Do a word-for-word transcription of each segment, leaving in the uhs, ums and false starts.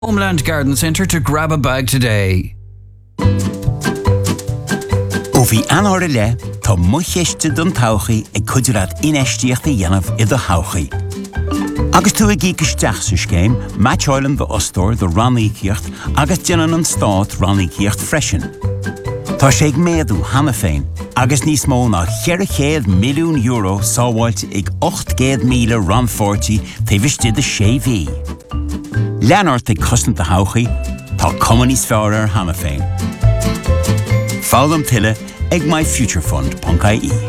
Homeland Garden Centre to grab a bag today. Ó bhí anóir le, tá mucheiste don tauchaí ag cuidirad inéistíochta dhéanamh i do tauchaí. Agus tú ag ícisteach sa scéim, matchóilim do ostóir do rannaíocht agus déanann an stát rannaíocht freisin. Tá sé ag méadú hana féin, agus níos mó ná cheirichéad milliún euro sábháilte ag ocht gcéad míle ranfortí taobhiste de sé bhí. Leanart ag cosnta tauchaí, tá cumanís fearr ar hana féin. Fálam tuile ag my future fund dot I E.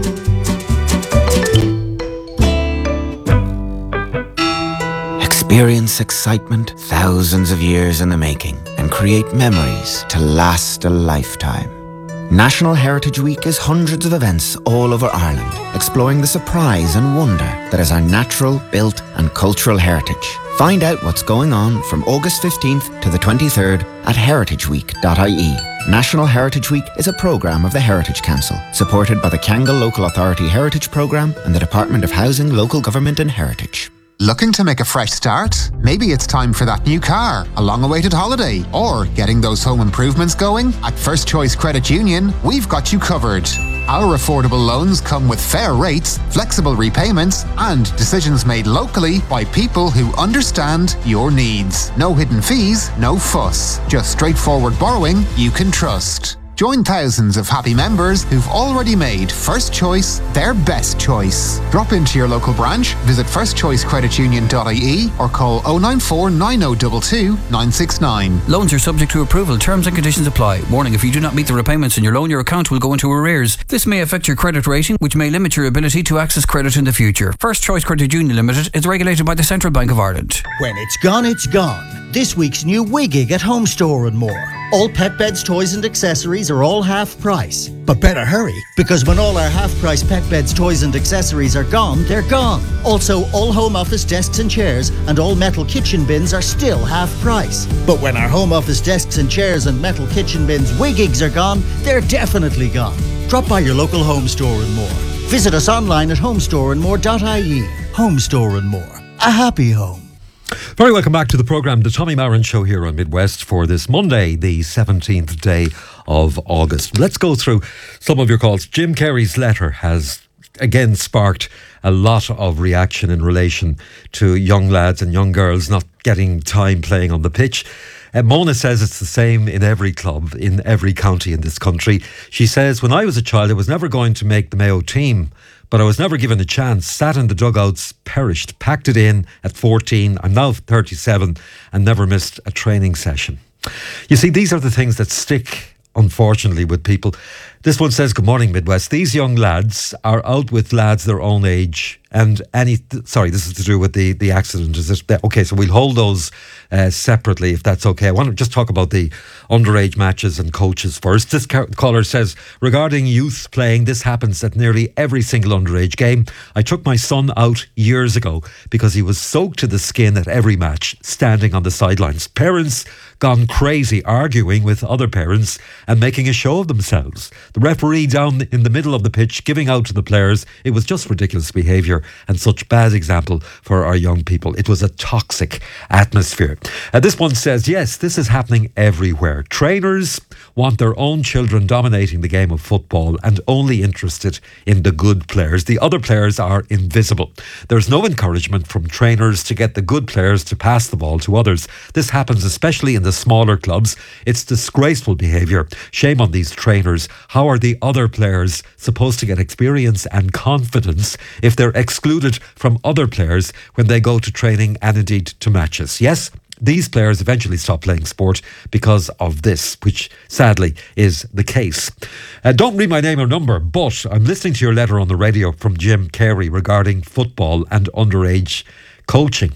Experience excitement thousands of years in the making and create memories to last a lifetime. National Heritage Week is hundreds of events all over Ireland, exploring the surprise and wonder that is our natural, built and cultural heritage. Find out what's going on from August fifteenth to the twenty-third at heritage week dot I E. National Heritage Week is a programme of the Heritage Council, supported by the Kangal Local Authority Heritage Programme and the Department of Housing, Local Government and Heritage. Looking to make a fresh start? Maybe it's time for that new car, a long-awaited holiday, or getting those home improvements going? At First Choice Credit Union, we've got you covered. Our affordable loans come with fair rates, flexible repayments, and decisions made locally by people who understand your needs. No hidden fees, no fuss. Just straightforward borrowing you can trust. Join thousands of happy members who've already made First Choice their best choice. Drop into your local branch, visit first choice credit union dot I E or call oh nine four nine oh two two nine six nine. Loans are subject to approval. Terms and conditions apply. Warning, if you do not meet the repayments in your loan, your account will go into arrears. This may affect your credit rating, which may limit your ability to access credit in the future. First Choice Credit Union Limited is regulated by the Central Bank of Ireland. When it's gone, it's gone. This week's new Wiggig at Home Store and more. All pet beds, toys and accessories are all half price. But better hurry, because when all our half price pet beds, toys and accessories are gone, they're gone. Also, all home office desks and chairs and all metal kitchen bins are still half price. But when our home office desks and chairs and metal kitchen bins Wiggigs are gone, they're definitely gone. Drop by your local Home Store and More. Visit us online at home store and more dot I E. Home Store and More. A happy home. Very welcome back to the programme, the Tommy Marin Show here on Midwest for this Monday, the seventeenth day of August. Let's go through some of your calls. Jim Carey's letter has again sparked a lot of reaction in relation to young lads and young girls not getting time playing on the pitch. Uh, Mona says it's the same in every club, in every county in this country. She says, when I was a child, I was never going to make the Mayo team, but I was never given a chance. Sat in the dugouts, perished, packed it in at fourteen. I'm now thirty-seven and never missed a training session. You see, these are the things that stick, unfortunately, with people. This one says, good morning, Midwest. These young lads are out with lads their own age and any... Th- sorry, this is to do with the, the accident. Is it? Okay, so we'll hold those uh, separately, if that's okay. I want to just talk about the underage matches and coaches first. This ca- caller says, regarding youth playing, this happens at nearly every single underage game. I took my son out years ago because he was soaked to the skin at every match, standing on the sidelines. Parents gone crazy, arguing with other parents and making a show of themselves. The referee down in the middle of the pitch giving out to the players. It was just ridiculous behaviour and such bad example for our young people. It was a toxic atmosphere. Uh, this one says, yes, this is happening everywhere. Trainers want their own children dominating the game of football and only interested in the good players. The other players are invisible. There's no encouragement from trainers to get the good players to pass the ball to others. This happens especially in the smaller clubs. It's disgraceful behaviour. Shame on these trainers. How are the other players supposed to get experience and confidence if they're excluded from other players when they go to training and indeed to matches? Yes, these players eventually stop playing sport because of this, which sadly is the case. Uh, don't read my name or number, but I'm listening to your letter on the radio from Jim Carey regarding football and underage coaching.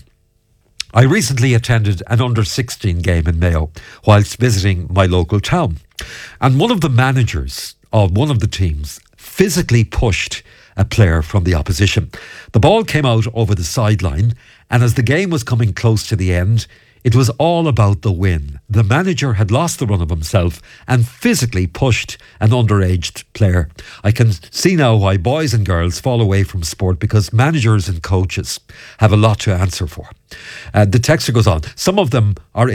I recently attended an under sixteen game in Mayo whilst visiting my local town. And one of the managers of one of the teams physically pushed a player from the opposition. The ball came out over the sideline, and as the game was coming close to the end, It was all about the win. The manager had lost the run of himself and physically pushed an underaged player. I can see now why boys and girls fall away from sport, because managers and coaches have a lot to answer for. Uh, the texter goes on. Some of them are